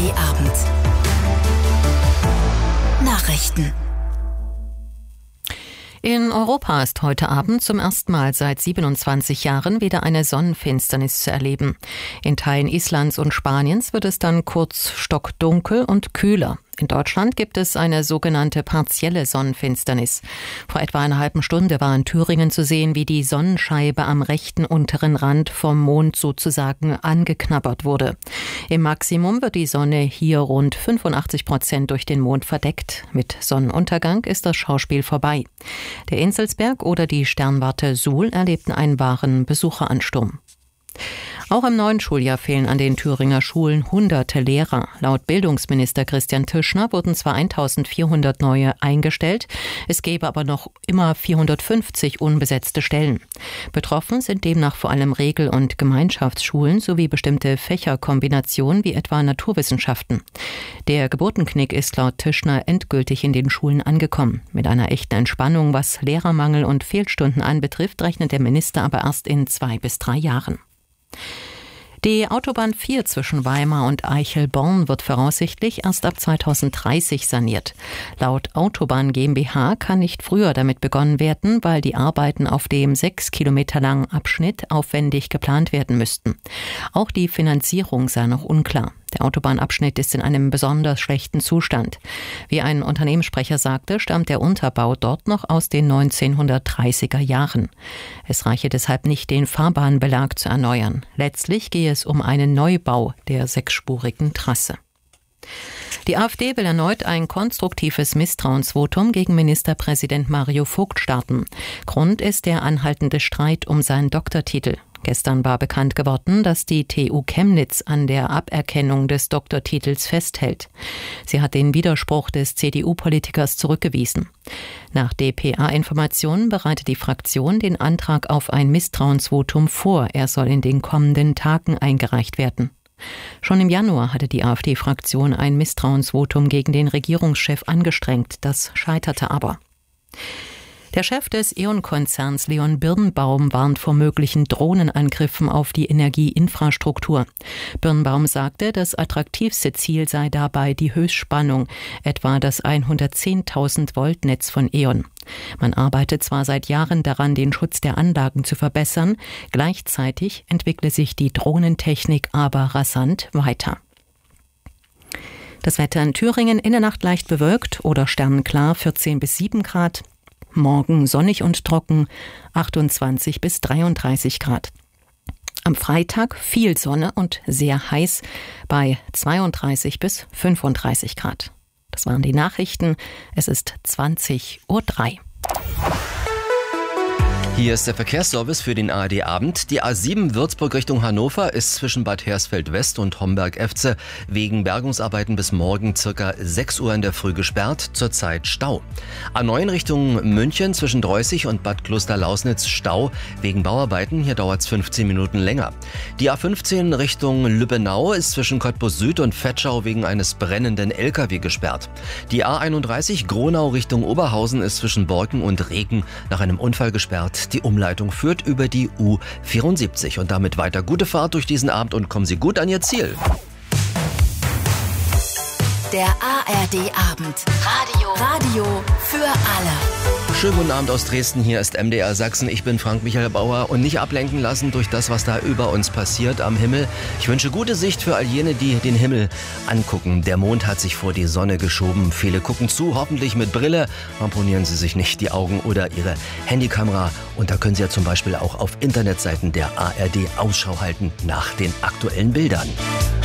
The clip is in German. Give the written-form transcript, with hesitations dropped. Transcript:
ARD-Abend. Nachrichten. In Europa ist heute Abend zum ersten Mal seit 27 Jahren wieder eine Sonnenfinsternis zu erleben. In Teilen Islands und Spaniens wird es dann kurz stockdunkel und kühler. In Deutschland gibt es eine sogenannte partielle Sonnenfinsternis. Vor etwa einer halben Stunde war in Thüringen zu sehen, wie die Sonnenscheibe am rechten unteren Rand vom Mond sozusagen angeknabbert wurde. Im Maximum wird die Sonne hier rund 85% durch den Mond verdeckt. Mit Sonnenuntergang ist das Schauspiel vorbei. Der Inselsberg oder die Sternwarte Suhl erlebten einen wahren Besucheransturm. Auch im neuen Schuljahr fehlen an den Thüringer Schulen hunderte Lehrer. Laut Bildungsminister Christian Tischner wurden zwar 1400 neue eingestellt, es gäbe aber noch immer 450 unbesetzte Stellen. Betroffen sind demnach vor allem Regel- und Gemeinschaftsschulen sowie bestimmte Fächerkombinationen wie etwa Naturwissenschaften. Der Geburtenknick ist laut Tischner endgültig in den Schulen angekommen. Mit einer echten Entspannung, was Lehrermangel und Fehlstunden anbetrifft, rechnet der Minister aber erst in 2 bis 3 Jahren. Die Autobahn 4 zwischen Weimar und Eichelborn wird voraussichtlich erst ab 2030 saniert. Laut Autobahn GmbH kann nicht früher damit begonnen werden, weil die Arbeiten auf dem 6 Kilometer langen Abschnitt aufwendig geplant werden müssten. Auch die Finanzierung sei noch unklar. Der Autobahnabschnitt ist in einem besonders schlechten Zustand. Wie ein Unternehmenssprecher sagte, stammt der Unterbau dort noch aus den 1930er Jahren. Es reiche deshalb nicht, den Fahrbahnbelag zu erneuern. Letztlich gehe es um einen Neubau der 6-spurigen Trasse. Die AfD will erneut ein konstruktives Misstrauensvotum gegen Ministerpräsident Mario Vogt starten. Grund ist der anhaltende Streit um seinen Doktortitel. Gestern war bekannt geworden, dass die TU Chemnitz an der Aberkennung des Doktortitels festhält. Sie hat den Widerspruch des CDU-Politikers zurückgewiesen. Nach dpa-Informationen bereitet die Fraktion den Antrag auf ein Misstrauensvotum vor. Er soll in den kommenden Tagen eingereicht werden. Schon im Januar hatte die AfD-Fraktion ein Misstrauensvotum gegen den Regierungschef angestrengt. Das scheiterte aber. Der Chef des E.ON-Konzerns Leon Birnbaum warnt vor möglichen Drohnenangriffen auf die Energieinfrastruktur. Birnbaum sagte, das attraktivste Ziel sei dabei die Höchstspannung, etwa das 110.000 Volt Netz von E.ON. Man arbeitet zwar seit Jahren daran, den Schutz der Anlagen zu verbessern, gleichzeitig entwickle sich die Drohnentechnik aber rasant weiter. Das Wetter in Thüringen: in der Nacht leicht bewölkt oder sternenklar, 14 bis 7 Grad. Morgen sonnig und trocken, 28 bis 33 Grad. Am Freitag viel Sonne und sehr heiß bei 32 bis 35 Grad. Das waren die Nachrichten. Es ist 20:03 Uhr. Hier ist der Verkehrsservice für den ARD-Abend. Die A7 Würzburg Richtung Hannover ist zwischen Bad Hersfeld West und Homberg-Efze wegen Bergungsarbeiten bis morgen ca. 6 Uhr in der Früh gesperrt, zurzeit Stau. A9 Richtung München zwischen Dreußig und Bad Kloster-Lausnitz Stau wegen Bauarbeiten, hier dauert es 15 Minuten länger. Die A15 Richtung Lübbenau ist zwischen Cottbus Süd und Vetschau wegen eines brennenden LKW gesperrt. Die A31 Gronau Richtung Oberhausen ist zwischen Borken und Reken nach einem Unfall gesperrt. Die Umleitung führt über die U74 und damit weiter gute Fahrt durch diesen Abend und kommen Sie gut an Ihr Ziel. Der ARD-Abend. Radio für alle. Schönen guten Abend aus Dresden, hier ist MDR Sachsen. Ich bin Frank-Michael Bauer und nicht ablenken lassen durch das, was da über uns passiert am Himmel. Ich wünsche gute Sicht für all jene, die den Himmel angucken. Der Mond hat sich vor die Sonne geschoben. Viele gucken zu, hoffentlich mit Brille. Ramponieren Sie sich nicht die Augen oder Ihre Handykamera. Und da können Sie ja zum Beispiel auch auf Internetseiten der ARD Ausschau halten nach den aktuellen Bildern.